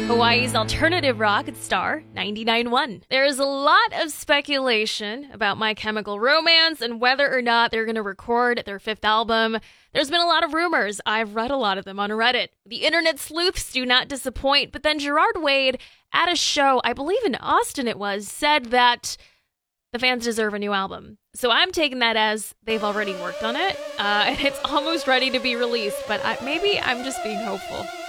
Hawaii's alternative rock star 99.1. There is a lot of speculation about My Chemical Romance and whether or not they're going to record their fifth album. There's been a lot of rumors. I've read a lot of them on Reddit. The internet sleuths do not disappoint, but then Gerard Way at a show, I believe in Austin it was, said that the fans deserve a new album. So I'm taking that as they've already worked on it, and it's almost ready to be released, but maybe I'm just being hopeful.